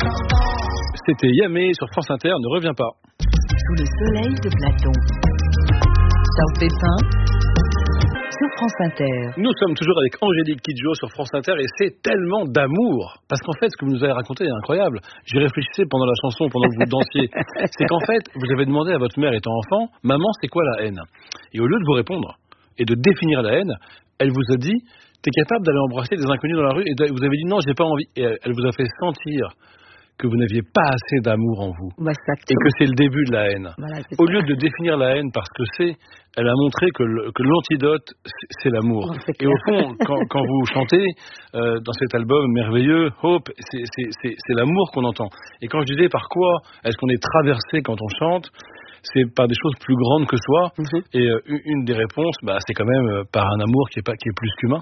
C'était Yamé sur France Inter, ne reviens pas. Sous le soleil de Platon. Charles Pépin sur France Inter. Nous sommes toujours avec Angélique Kidjo sur France Inter et c'est tellement d'amour. Parce qu'en fait, ce que vous nous avez raconté est incroyable. J'y réfléchissais pendant la chanson, pendant que vous dansiez. C'est qu'en fait, vous avez demandé à votre mère étant enfant, maman, c'est quoi la haine? Et au lieu de vous répondre et de définir la haine, elle vous a dit, t'es capable d'aller embrasser des inconnus dans la rue? Et vous avez dit non, j'ai pas envie. Et elle vous a fait sentir que vous n'aviez pas assez d'amour en vous. Et que c'est le début de la haine. Voilà, au lieu de définir la haine par ce que c'est, elle a montré que l'antidote, c'est l'amour. Et au fond, quand vous chantez dans cet album merveilleux, Hope, c'est l'amour qu'on entend. Et quand je disais par quoi est-ce qu'on est traversé quand on chante, c'est par des choses plus grandes que soi. Et une des réponses, c'est quand même par un amour qui est plus qu'humain.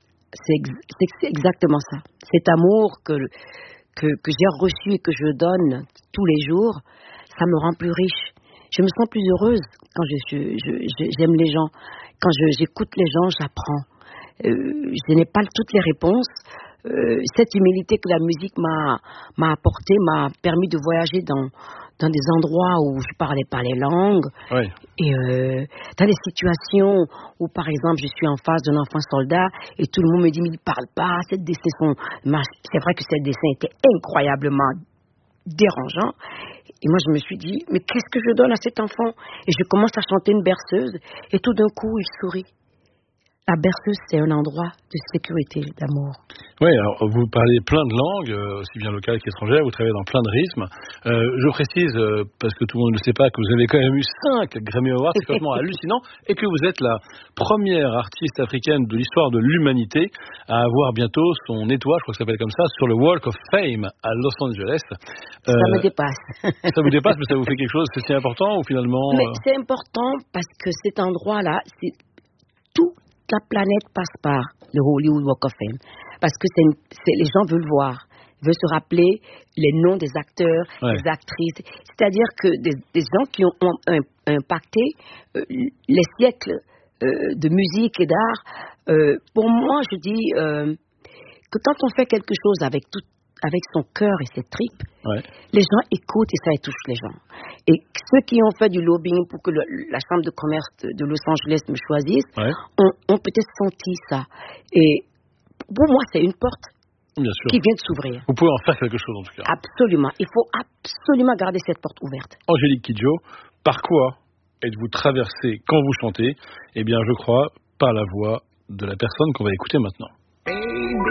C'est exactement ça. Cet amour que j'ai reçu et que je donne tous les jours, ça me rend plus riche. Je me sens plus heureuse quand j'aime les gens. Quand j'écoute les gens, j'apprends. Je n'ai pas toutes les réponses. Cette humilité que la musique m'a apportée m'a permis de voyager dans des endroits où je parlais pas les langues. Oui. Et dans des situations où, par exemple, je suis en face d'un enfant soldat et tout le monde me dit, mais il parle pas, c'est vrai que ces dessins étaient incroyablement dérangeants. Et moi, je me suis dit, mais qu'est-ce que je donne à cet enfant? Et je commence à chanter une berceuse et tout d'un coup, il sourit. La berceuse, c'est un endroit de sécurité, d'amour. Oui, alors vous parlez plein de langues, aussi bien locales qu'étrangères, vous travaillez dans plein de rythmes. Je précise, parce que tout le monde ne le sait pas, que vous avez quand même eu 5 Grammy Awards, c'est complètement hallucinant, et que vous êtes la première artiste africaine de l'histoire de l'humanité à avoir bientôt son étoile, je crois que ça s'appelle comme ça, sur le Walk of Fame à Los Angeles. Ça me dépasse. Ça vous dépasse, mais ça vous fait quelque chose, c'est si important ou finalement... Mais c'est important parce que cet endroit-là, c'est tout. La planète passe par le Hollywood Walk of Fame parce que les gens veulent voir, veulent se rappeler les noms des acteurs, des actrices. C'est-à-dire que des gens qui ont impacté les siècles de musique et d'art. Pour moi, je dis que quand on fait quelque chose avec son cœur et ses tripes, les gens écoutent et ça touche les gens. Et ceux qui ont fait du lobbying pour que la Chambre de commerce de Los Angeles me choisisse, ont peut-être senti ça. Et pour moi, c'est une porte qui vient de s'ouvrir. Vous pouvez en faire quelque chose en tout cas. Absolument. Il faut absolument garder cette porte ouverte. Angélique Kidjo, par quoi êtes-vous traversée quand vous chantez? Eh bien, je crois par la voix de la personne qu'on va écouter maintenant.